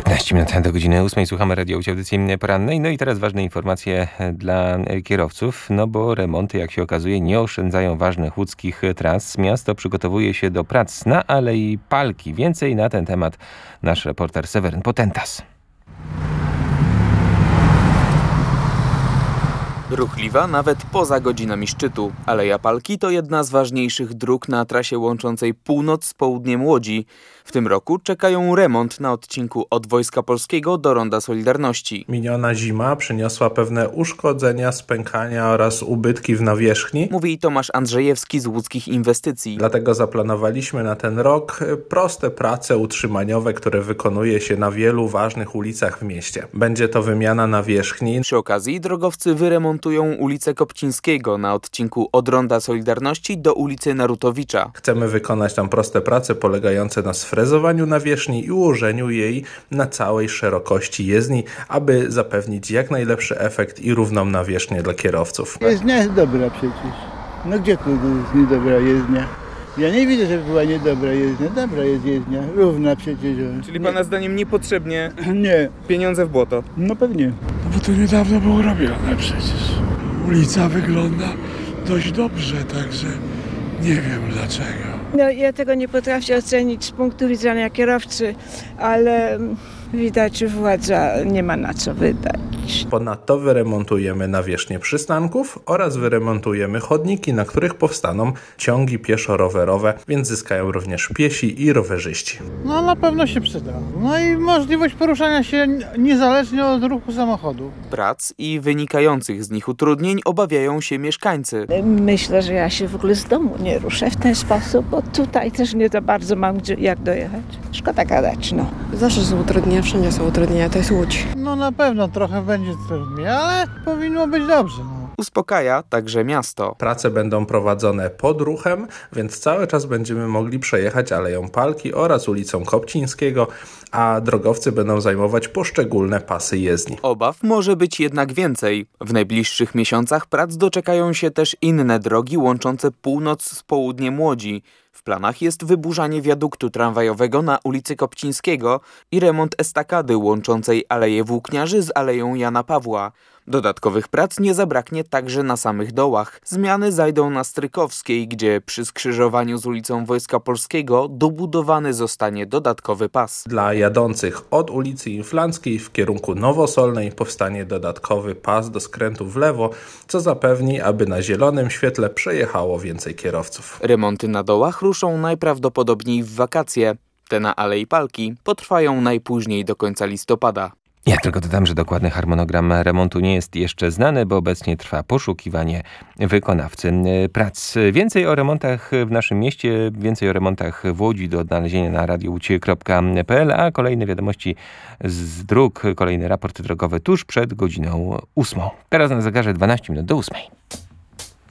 15 minut do godziny 8. Słuchamy radiowej audycji porannej. No i teraz ważne informacje dla kierowców, no bo remonty, jak się okazuje, nie oszczędzają ważnych łódzkich tras. Miasto przygotowuje się do prac na Alei Palki. Więcej na ten temat nasz reporter Seweryn Potentas. Ruchliwa nawet poza godzinami szczytu. Aleja Palki to jedna z ważniejszych dróg na trasie łączącej północ z południem Łodzi. W tym roku czekają remont na odcinku od Wojska Polskiego do Ronda Solidarności. Miniona zima przyniosła pewne uszkodzenia, spękania oraz ubytki w nawierzchni. Mówi Tomasz Andrzejewski z Łódzkich Inwestycji. Dlatego zaplanowaliśmy na ten rok proste prace utrzymaniowe, które wykonuje się na wielu ważnych ulicach w mieście. Będzie to wymiana nawierzchni. Przy okazji drogowcy wyremontują ulicę Kopcińskiego na odcinku od Ronda Solidarności do ulicy Narutowicza. Chcemy wykonać tam proste prace polegające na sfrezowaniu nawierzchni i ułożeniu jej na całej szerokości jezdni, aby zapewnić jak najlepszy efekt i równą nawierzchnię dla kierowców. Jezdnia jest dobra przecież. No gdzie tu jest niedobra jezdnia? Ja nie widzę, żeby była niedobra jezdnia. Dobra jest jezdnia, równa przecież. Czyli pana zdaniem niepotrzebnie Nie, pieniądze w błoto? no pewnie. No bo to niedawno było robione przecież. Ulica wygląda dość dobrze, także nie wiem dlaczego. No, ja tego nie potrafię ocenić z punktu widzenia kierowcy, ale widać, że władza nie ma na co wydać. Ponadto wyremontujemy nawierzchnię przystanków oraz wyremontujemy chodniki, na których powstaną ciągi pieszo-rowerowe, więc zyskają również piesi i rowerzyści. No na pewno się przyda. No i możliwość poruszania się niezależnie od ruchu samochodu. Prac i wynikających z nich utrudnień obawiają się mieszkańcy. Myślę, że ja się w ogóle z domu nie ruszę w ten sposób, bo tutaj też nie za bardzo mam jak dojechać. Szkoda gadać, no. Zawsze są utrudnienia, wszędzie są utrudnienia, to jest Łódź. No na pewno trochę będzie trudniej, ale powinno być dobrze. No. Uspokaja także miasto. Prace będą prowadzone pod ruchem, więc cały czas będziemy mogli przejechać Aleją Palki oraz ulicą Kopcińskiego, a drogowcy będą zajmować poszczególne pasy jezdni. Obaw może być jednak więcej. W najbliższych miesiącach prac doczekają się też inne drogi łączące północ z południem Łodzi. W planach jest wyburzanie wiaduktu tramwajowego na ulicy Kopcińskiego i remont estakady łączącej Aleję Włókniarzy z Aleją Jana Pawła. Dodatkowych prac nie zabraknie także na samych dołach. Zmiany zajdą na Strykowskiej, gdzie przy skrzyżowaniu z ulicą Wojska Polskiego dobudowany zostanie dodatkowy pas. Dla jadących od ulicy Inflanckiej w kierunku Nowosolnej powstanie dodatkowy pas do skrętu w lewo, co zapewni, aby na zielonym świetle przejechało więcej kierowców. Remonty na dołach ruszą najprawdopodobniej w wakacje. Te na Alei Palki potrwają najpóźniej do końca listopada. Ja tylko dodam, że dokładny harmonogram remontu nie jest jeszcze znany, bo obecnie trwa poszukiwanie wykonawcy prac. Więcej o remontach w naszym mieście, więcej o remontach w Łodzi do odnalezienia na radiowódź.pl, a kolejne wiadomości z dróg, kolejny raport drogowy tuż przed godziną 8. Teraz na zegarze 12 minut do 8.